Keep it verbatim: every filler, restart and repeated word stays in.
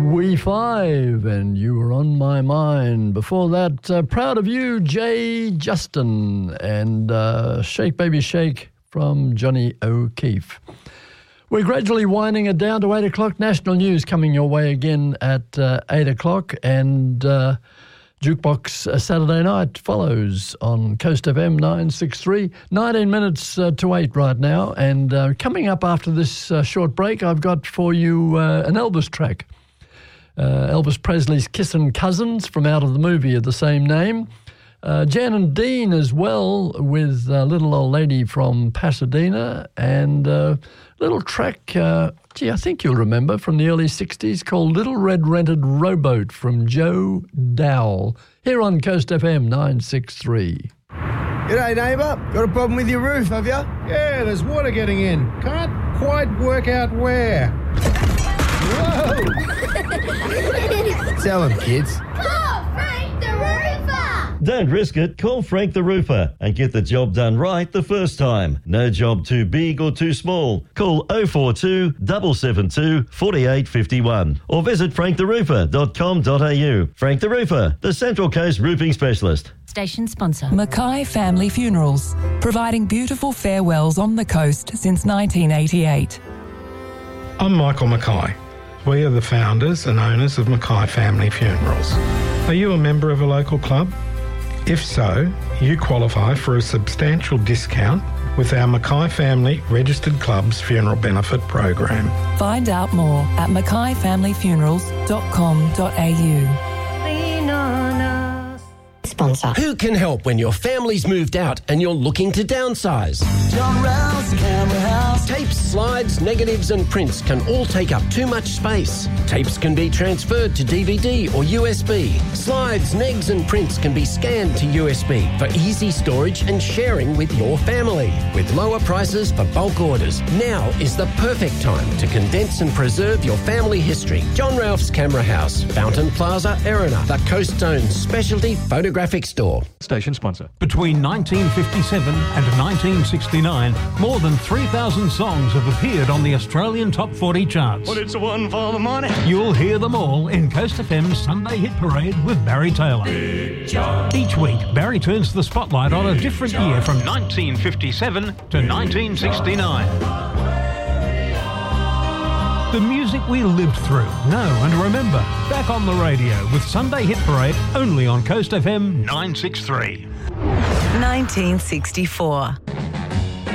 We Five, and You Were On My Mind. Before that, uh, Proud of You, Jay Justin, and uh, Shake Baby Shake from Johnny O'Keefe. We're gradually winding it down to eight o'clock. National news coming your way again at uh, eight o'clock, and uh, Jukebox uh, Saturday Night follows on Coast F M nine sixty-three. nineteen minutes uh, to eight right now, and uh, coming up after this uh, short break, I've got for you uh, an Elvis track. Uh, Elvis Presley's Kissin' Cousins from out of the movie of the same name. Uh, Jan and Dean as well with uh, Little Old Lady from Pasadena, and a uh, little track, uh, gee, I think you'll remember, from the early sixties called Little Red Rented Rowboat from Joe Dowell, here on Coast F M nine sixty-three. G'day, neighbour. Got a problem with your roof, have you? Yeah, there's water getting in. Can't quite work out where. Whoa! Tell them, kids. Oh, Frank the Roofer! Don't risk it. Call Frank the Roofer and get the job done right the first time. No job too big or too small. Call oh four two, seven seven two, four eight five one or visit frank the roofer dot com dot a u. Frank the Roofer, the Central Coast roofing specialist. Station sponsor. Mackay Family Funerals, providing beautiful farewells on the coast since nineteen eighty-eight. I'm Michael Mackay. We are the founders and owners of Mackay Family Funerals. Are you a member of a local club? If so, you qualify for a substantial discount with our Mackay Family Registered Clubs Funeral Benefit Program. Find out more at mackay family funerals dot com dot a u. Sponsor. Who can help when your family's moved out and you're looking to downsize? John Ralph's Camera House. Tapes, slides, negatives and prints can all take up too much space. Tapes can be transferred to D V D or U S B. Slides, negs and prints can be scanned to U S B for easy storage and sharing with your family. With lower prices for bulk orders, now is the perfect time to condense and preserve your family history. John Ralph's Camera House, Fountain Plaza, Erina, the Coast Zone's specialty photographic store. Station sponsor. Between nineteen fifty-seven and nineteen sixty-nine, more than three thousand songs have appeared on the Australian Top forty charts. But it's one for the money. You'll hear them all in Coast F M's Sunday Hit Parade with Barry Taylor. Each week, Barry turns the spotlight on a different year from nineteen fifty-seven to nineteen sixty-nine. The music we lived through, know and remember. Back on the radio with Sunday Hit Parade, only on Coast F M nine sixty-three. nineteen sixty-four.